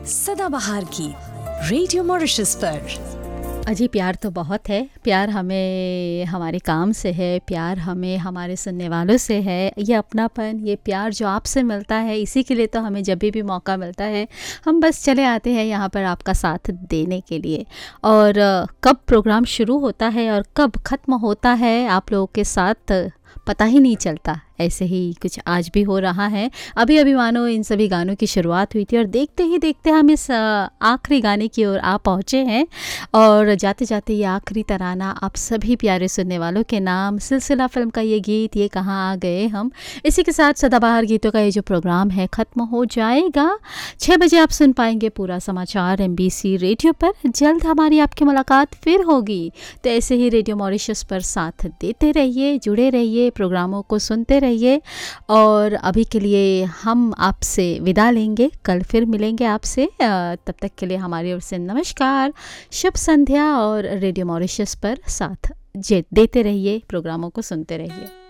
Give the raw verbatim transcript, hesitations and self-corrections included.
सदाबहार की radio Mauritius पर। अजी प्यार तो बहुत है। प्यार हमें हमारे काम से है, प्यार हमें हमारे सुनने वालों से है। ये अपनापन, ये प्यार जो आपसे मिलता है, इसी के लिए तो हमें जब भी मौका मिलता है हम बस चले आते हैं यहाँ पर आपका साथ देने के लिए। और कब प्रोग्राम शुरू होता है और कब ख़त्म होता है आप लोगों के साथ पता ही नहीं चलता। ऐसे ही कुछ आज भी हो रहा है। अभी अभी मानो इन सभी गानों की शुरुआत हुई थी और देखते ही देखते हम इस आखिरी गाने की ओर आ पहुँचे हैं। और जाते जाते ये आखिरी तराना आप सभी प्यारे सुनने वालों के नाम, सिलसिला फ़िल्म का ये गीत, ये कहाँ आ गए हम, इसी के साथ सदाबहार गीतों का ये जो प्रोग्राम है ख़त्म हो जाएगा। छः बजे आप सुन पाएंगे पूरा समाचार एमबीसी रेडियो पर। जल्द हमारी आपकी मुलाकात फिर होगी। तो ऐसे ही रेडियो मॉरिशस पर साथ देते रहिए, जुड़े रहिए, प्रोग्रामों को सुनते रहिए। और अभी के लिए हम आपसे विदा लेंगे, कल फिर मिलेंगे आपसे। तब तक के लिए हमारी ओर से नमस्कार, शुभ संध्या। और रेडियो मॉरिशस पर साथ देते रहिए, प्रोग्रामों को सुनते रहिए।